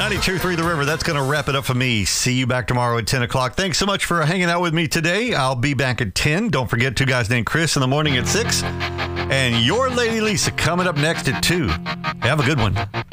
92.3 The River. That's going to wrap it up for me. See you back tomorrow at 10 o'clock. Thanks so much for hanging out with me today. I'll be back at 10. Don't forget, two guys named Chris in the morning at 6. And your Lady Lisa coming up next at 2. Have a good one.